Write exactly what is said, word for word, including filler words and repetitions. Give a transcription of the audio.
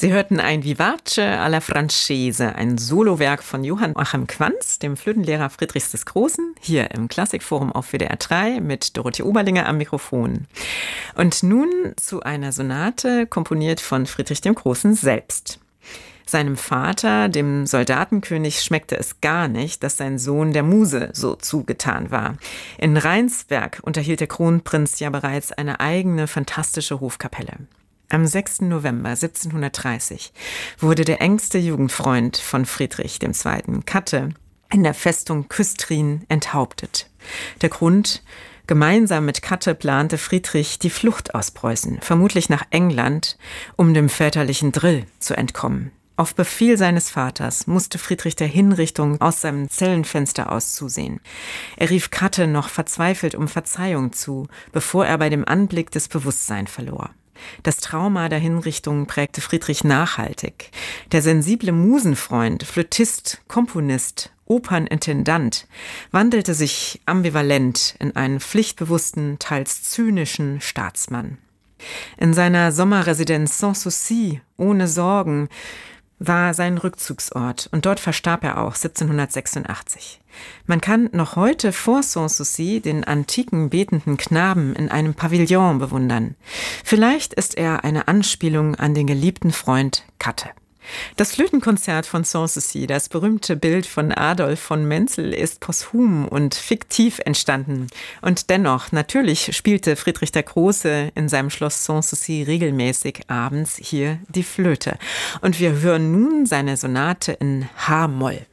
Sie hörten ein Vivace alla Francese, ein Solowerk von Johann Joachim Quanz, dem Flötenlehrer Friedrichs des Großen, hier im Klassikforum auf W D R drei mit Dorothee Oberlinger am Mikrofon. Und nun zu einer Sonate, komponiert von Friedrich dem Großen selbst. Seinem Vater, dem Soldatenkönig, schmeckte es gar nicht, dass sein Sohn der Muse so zugetan war. In Rheinsberg unterhielt der Kronprinz ja bereits eine eigene fantastische Hofkapelle. Am sechsten November siebzehnhundertdreißig wurde der engste Jugendfreund von Friedrich der Zweite., Katte, in der Festung Küstrin enthauptet. Der Grund: Gemeinsam mit Katte plante Friedrich die Flucht aus Preußen, vermutlich nach England, um dem väterlichen Drill zu entkommen. Auf Befehl seines Vaters musste Friedrich der Hinrichtung aus seinem Zellenfenster aus zusehen. Er rief Katte noch verzweifelt um Verzeihung zu, bevor er bei dem Anblick das Bewusstsein verlor. Das Trauma der Hinrichtung prägte Friedrich nachhaltig. Der sensible Musenfreund, Flötist, Komponist, Opernintendant wandelte sich ambivalent in einen pflichtbewussten, teils zynischen Staatsmann. In seiner Sommerresidenz Sanssouci, ohne Sorgen, war sein Rückzugsort, und dort verstarb er auch siebzehnhundertsechsundachtzig. Man kann noch heute vor Sanssouci den antiken betenden Knaben in einem Pavillon bewundern. Vielleicht ist er eine Anspielung an den geliebten Freund Katte. Das Flötenkonzert von Sanssouci, das berühmte Bild von Adolf von Menzel, ist posthum und fiktiv entstanden. Und dennoch, natürlich spielte Friedrich der Große in seinem Schloss Sanssouci regelmäßig abends hier die Flöte. Und wir hören nun seine Sonate in H-Moll.